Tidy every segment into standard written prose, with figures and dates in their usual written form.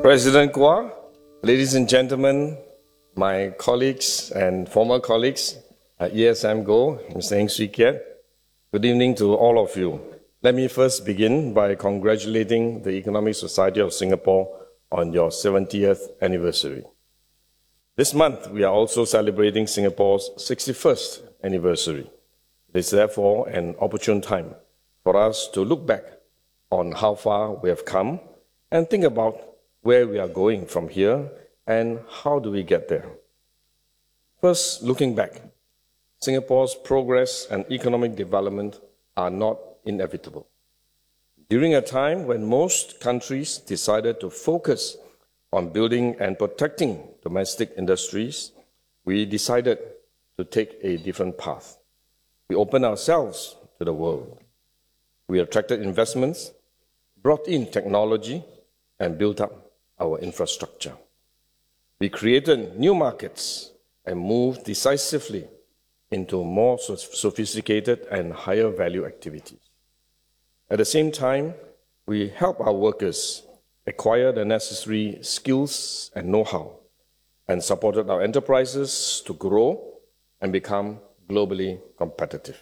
President Kua, ladies and gentlemen, my colleagues and former colleagues at ESM-Go, Mr. Heng Swee Keat, good evening to all of you. Let me first begin by congratulating the Economic Society of Singapore on your 70th anniversary. This month, we are also celebrating Singapore's 61st anniversary. It is therefore an opportune time for us to look back on how far we have come and think about where we are going from here and how do we get there. First, looking back, Singapore's progress and economic development are not inevitable. During a time when most countries decided to focus on building and protecting domestic industries, we decided to take a different path. We opened ourselves to the world. We attracted investments, brought in technology, and built up our infrastructure. We created new markets and moved decisively into more sophisticated and higher value activities. At the same time, we help our workers acquire the necessary skills and know-how and supported our enterprises to grow and become globally competitive.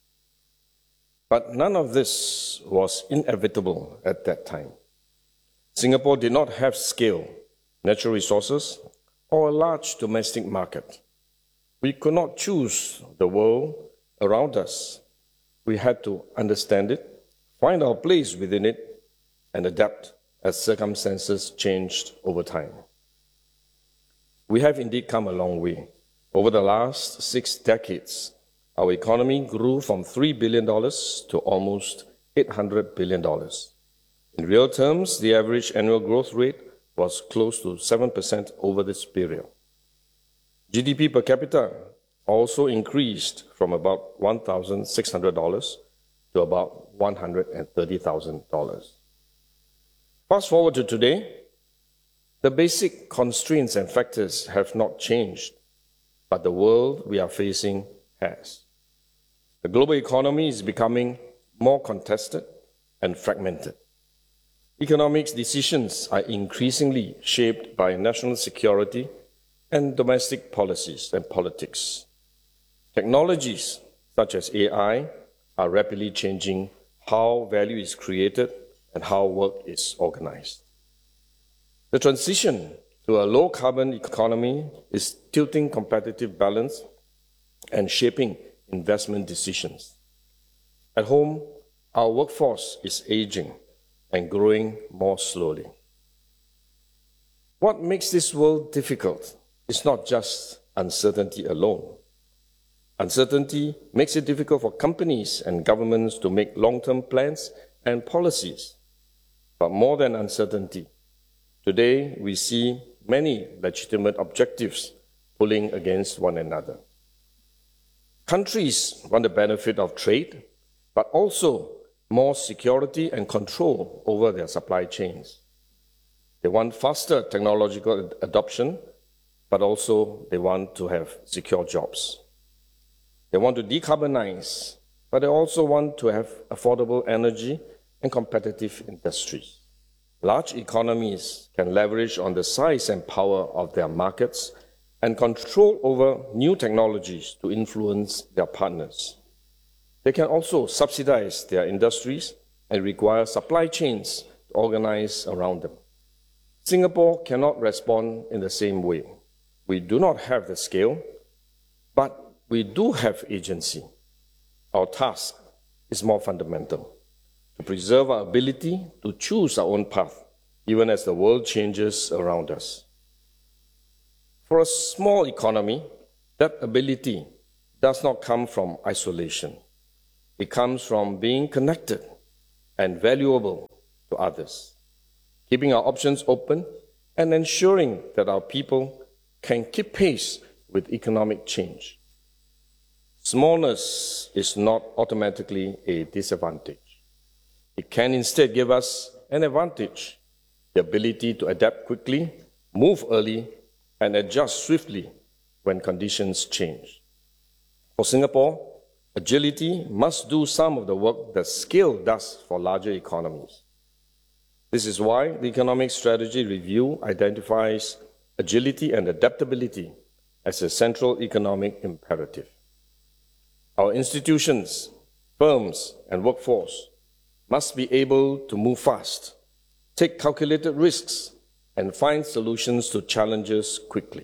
But none of this was inevitable at that time. Singapore did not have scale, natural resources, or a large domestic market. We could not choose the world around us. We had to understand it, find our place within it, and adapt as circumstances changed over time. We have indeed come a long way. Over the last 6 decades, our economy grew from $3 billion to almost $800 billion. In real terms, the average annual growth rate was close to 7% over this period. GDP per capita also increased from about $1,600 to about $130,000. Fast forward to today, the basic constraints and factors have not changed, but the world we are facing has. The global economy is becoming more contested and fragmented. Economic decisions are increasingly shaped by national security and domestic policies and politics. Technologies such as AI are rapidly changing how value is created and how work is organized. The transition to a low-carbon economy is tilting competitive balance and shaping investment decisions. At home, our workforce is aging and growing more slowly. What makes this world difficult is not just uncertainty alone. Uncertainty makes it difficult for companies and governments to make long-term plans and policies. But more than uncertainty, today we see many legitimate objectives pulling against one another. Countries want the benefit of trade, but also more security and control over their supply chains. They want faster technological adoption, but also they want to have secure jobs. They want to decarbonize, but they also want to have affordable energy and competitive industries. Large economies can leverage on the size and power of their markets and control over new technologies to influence their partners. They can also subsidize their industries and require supply chains to organize around them. Singapore cannot respond in the same way. We do not have the scale, but we do have agency. Our task is more fundamental: to preserve our ability to choose our own path, even as the world changes around us. For a small economy, that ability does not come from isolation. It comes from being connected and valuable to others, keeping our options open and ensuring that our people can keep pace with economic change. Smallness is not automatically a disadvantage. It can instead give us an advantage: the ability to adapt quickly, move early, and adjust swiftly when conditions change. For Singapore, agility must do some of the work that scale does for larger economies. This is why the Economic Strategy Review identifies agility and adaptability as a central economic imperative. Our institutions, firms, and workforce must be able to move fast, take calculated risks, and find solutions to challenges quickly.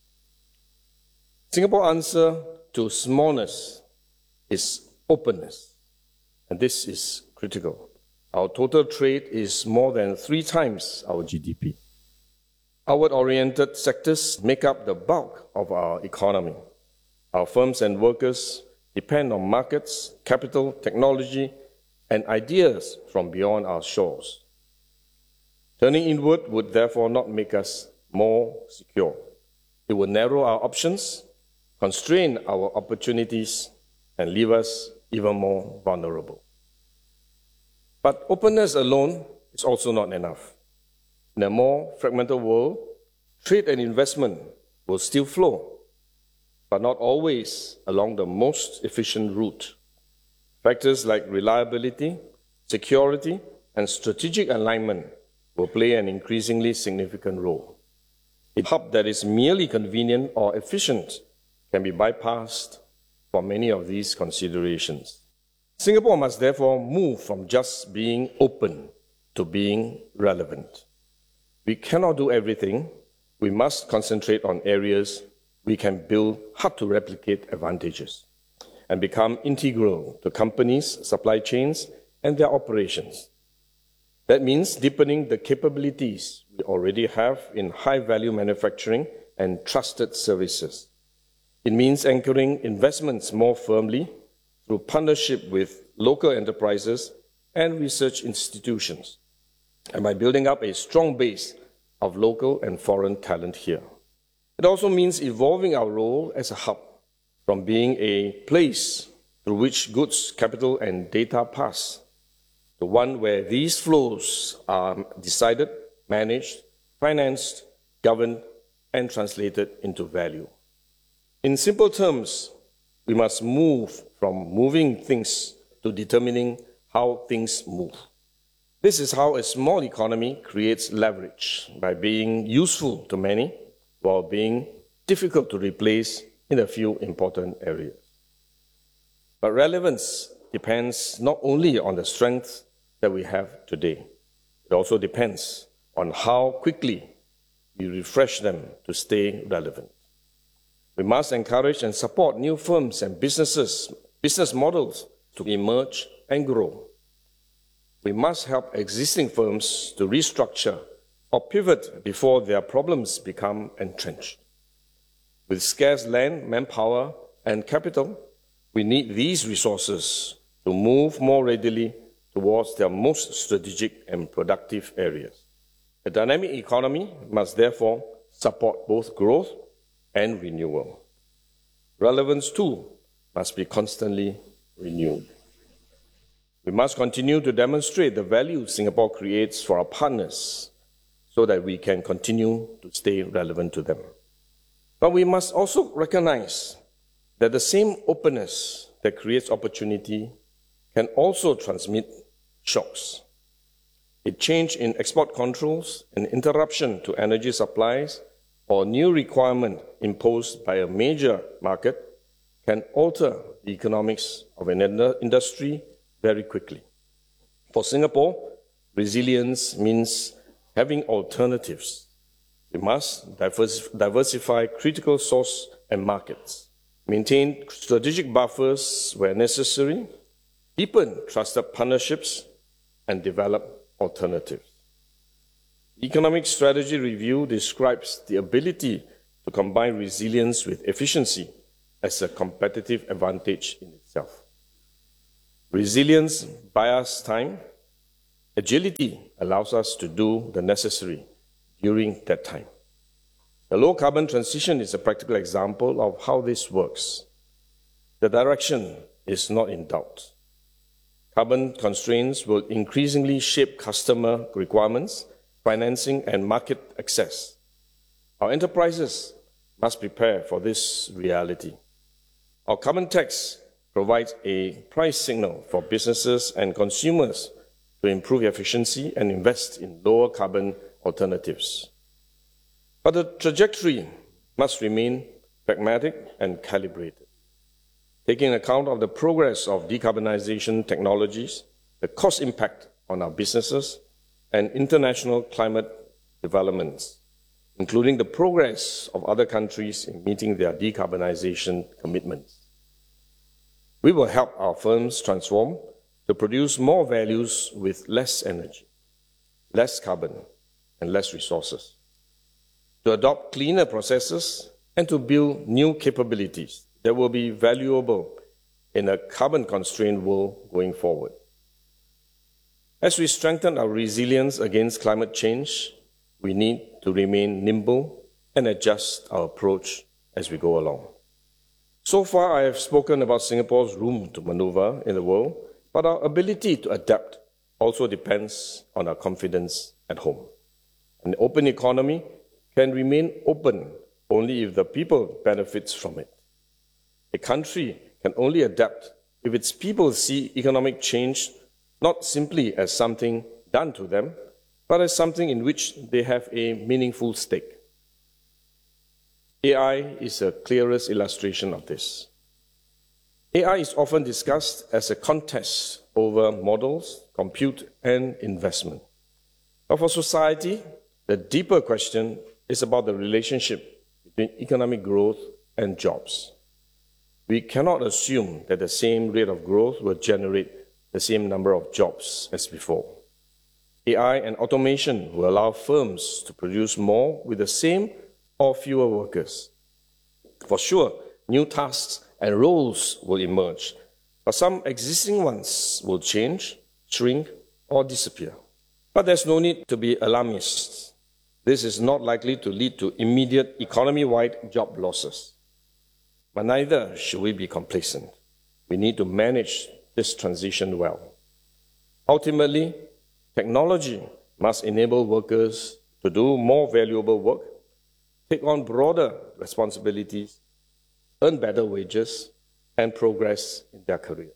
Singapore's answer to smallness is openness, and this is critical. Our total trade is more than 3 times our GDP. Outward-oriented sectors make up the bulk of our economy. Our firms and workers depend on markets, capital, technology, and ideas from beyond our shores. Turning inward would therefore not make us more secure. It would narrow our options, constrain our opportunities, and leave us even more vulnerable. But openness alone is also not enough. In a more fragmented world, trade and investment will still flow, but not always along the most efficient route. Factors like reliability, security, and strategic alignment will play an increasingly significant role. A hub that is merely convenient or efficient can be bypassed for many of these considerations. Singapore must therefore move from just being open to being relevant. We cannot do everything. We must concentrate on areas we can build hard-to-replicate advantages and become integral to companies' supply chains and their operations. That means deepening the capabilities we already have in high-value manufacturing and trusted services. It means anchoring investments more firmly through partnership with local enterprises and research institutions, and by building up a strong base of local and foreign talent here. It also means evolving our role as a hub from being a place through which goods, capital, and data pass to one where these flows are decided, managed, financed, governed, and translated into value. In simple terms, we must move from moving things to determining how things move. This is how a small economy creates leverage, by being useful to many while being difficult to replace in a few important areas. But relevance depends not only on the strength that we have today, it also depends on how quickly we refresh them to stay relevant. We must encourage and support new firms and business models to emerge and grow. We must help existing firms to restructure or pivot before their problems become entrenched. With scarce land, manpower, and capital, we need these resources to move more readily towards their most strategic and productive areas. A dynamic economy must therefore support both growth and renewal. Relevance, too, must be constantly renewed. We must continue to demonstrate the value Singapore creates for our partners so that we can continue to stay relevant to them. But we must also recognize that the same openness that creates opportunity can also transmit shocks. A change in export controls, an interruption to energy supplies, or new requirement imposed by a major market can alter the economics of an industry very quickly. For Singapore, resilience means having alternatives. We must diversify critical source and markets, maintain strategic buffers where necessary, deepen trusted partnerships, and develop alternatives. The Economic Strategy Review describes the ability to combine resilience with efficiency as a competitive advantage in itself. Resilience buys time. Agility allows us to do the necessary during that time. The low-carbon transition is a practical example of how this works. The direction is not in doubt. Carbon constraints will increasingly shape customer requirements, financing, and market access. Our enterprises must prepare for this reality. Our carbon tax provides a price signal for businesses and consumers to improve efficiency and invest in lower carbon alternatives. But the trajectory must remain pragmatic and calibrated, taking account of the progress of decarbonization technologies, the cost impact on our businesses, and international climate developments, including the progress of other countries in meeting their decarbonization commitments. We will help our firms transform to produce more values with less energy, less carbon, and less resources, to adopt cleaner processes, and to build new capabilities that will be valuable in a carbon-constrained world going forward. As we strengthen our resilience against climate change, we need to remain nimble and adjust our approach as we go along. So far, I have spoken about Singapore's room to maneuver in the world, but our ability to adapt also depends on our confidence at home. An open economy can remain open only if the people benefits from it. A country can only adapt if its people see economic change not simply as something done to them, but as something in which they have a meaningful stake. AI is the clearest illustration of this. AI is often discussed as a contest over models, compute, and investment. But for society, the deeper question is about the relationship between economic growth and jobs. We cannot assume that the same rate of growth will generate the same number of jobs as before. AI and automation will allow firms to produce more with the same or fewer workers. For sure, new tasks and roles will emerge, but some existing ones will change, shrink, or disappear. But there's no need to be alarmist. This is not likely to lead to immediate economy-wide job losses. But neither should we be complacent. We need to manage this transition well. Ultimately, technology must enable workers to do more valuable work, take on broader responsibilities, earn better wages, and progress in their career.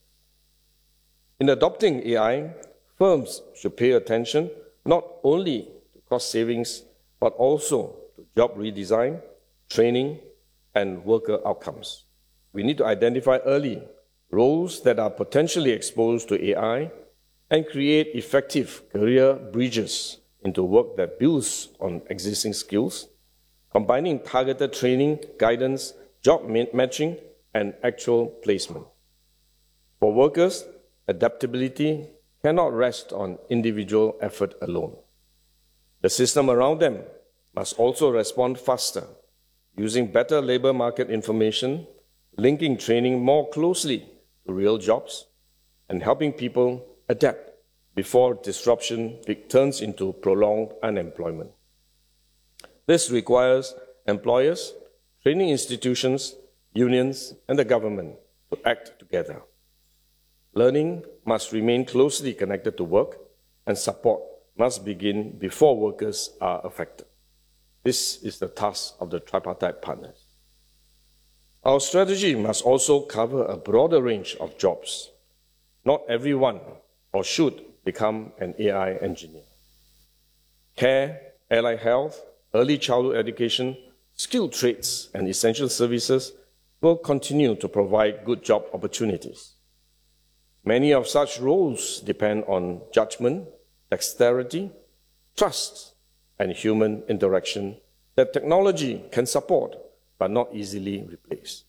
In adopting AI, firms should pay attention not only to cost savings, but also to job redesign, training, and worker outcomes. We need to identify early roles that are potentially exposed to AI and create effective career bridges into work that builds on existing skills, combining targeted training, guidance, job matching, and actual placement. For workers, adaptability cannot rest on individual effort alone. The system around them must also respond faster, using better labor market information, linking training more closely to real jobs, and helping people adapt before disruption turns into prolonged unemployment. This requires employers, training institutions, unions, and the government to act together. Learning must remain closely connected to work, and support must begin before workers are affected. This is the task of the tripartite partners. Our strategy must also cover a broader range of jobs. Not everyone, or should, become an AI engineer. Care, allied health, early childhood education, skilled trades, and essential services will continue to provide good job opportunities. Many of such roles depend on judgment, dexterity, trust, and human interaction that technology can support but not easily replace.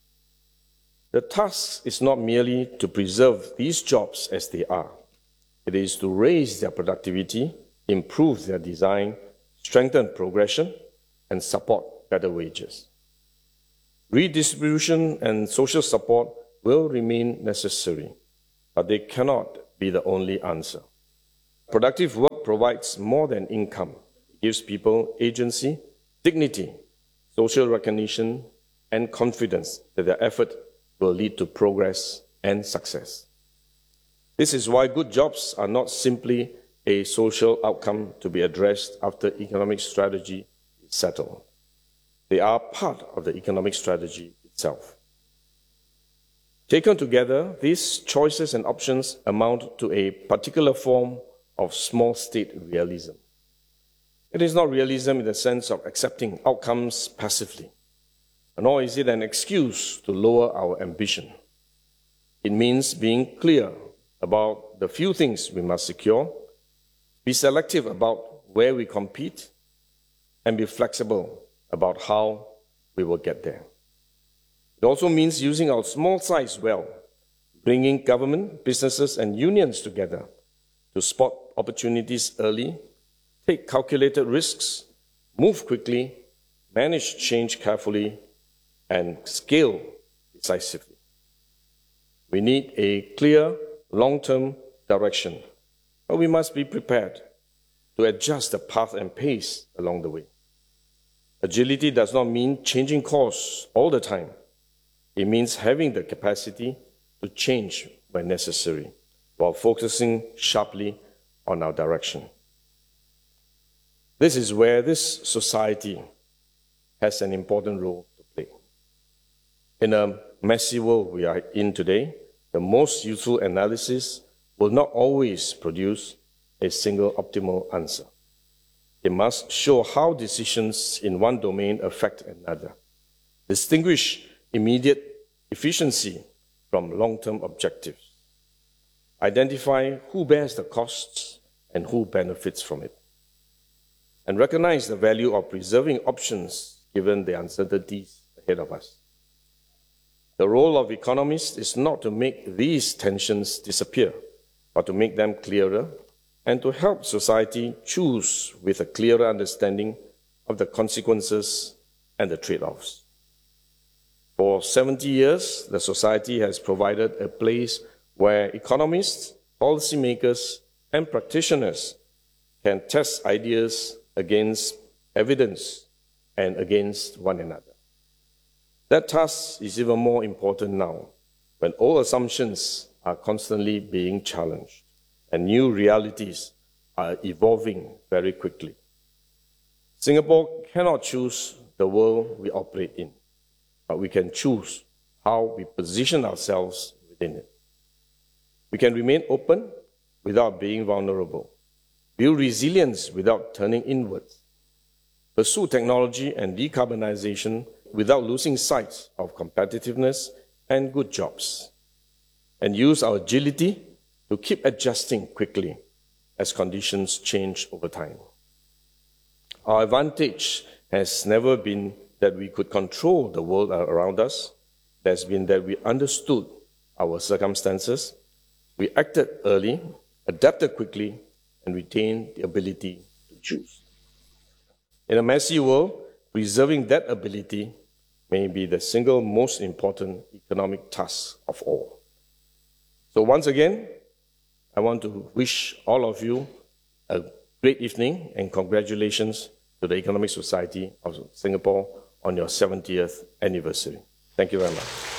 The task is not merely to preserve these jobs as they are. It is to raise their productivity, improve their design, strengthen progression, and support better wages. Redistribution and social support will remain necessary, but they cannot be the only answer. Productive work provides more than income. It gives people agency, dignity, social recognition, and confidence that their effort will lead to progress and success. This is why good jobs are not simply a social outcome to be addressed after economic strategy is settled. They are part of the economic strategy itself. Taken together, these choices and options amount to a particular form of small state realism. It is not realism in the sense of accepting outcomes passively, nor is it an excuse to lower our ambition. It means being clear about the few things we must secure, be selective about where we compete, and be flexible about how we will get there. It also means using our small size well, bringing government, businesses, and unions together to spot opportunities early, take calculated risks, move quickly, manage change carefully, and scale decisively. We need a clear, long-term direction, but we must be prepared to adjust the path and pace along the way. Agility does not mean changing course all the time. It means having the capacity to change when necessary, while focusing sharply on our direction. This is where this society has an important role to play. In a messy world we are in today, the most useful analysis will not always produce a single optimal answer. It must show how decisions in one domain affect another, distinguish immediate efficiency from long-term objectives, identify who bears the costs and who benefits from it, and recognize the value of preserving options given the uncertainties ahead of us. The role of economists is not to make these tensions disappear, but to make them clearer and to help society choose with a clearer understanding of the consequences and the trade-offs. For 70 years, the society has provided a place where economists, policymakers, and practitioners can test ideas against evidence and against one another. That task is even more important now, when old assumptions are constantly being challenged and new realities are evolving very quickly. Singapore cannot choose the world we operate in, but we can choose how we position ourselves within it. We can remain open without being vulnerable, build resilience without turning inwards, pursue technology and decarbonization without losing sight of competitiveness and good jobs, and use our agility to keep adjusting quickly as conditions change over time. Our advantage has never been that we could control the world around us. It has been that we understood our circumstances, we acted early, adapted quickly, and retained the ability to choose. In a messy world, preserving that ability may be the single most important economic task of all. So once again, I want to wish all of you a great evening and congratulations to the Economic Society of Singapore on your 70th anniversary. Thank you very much.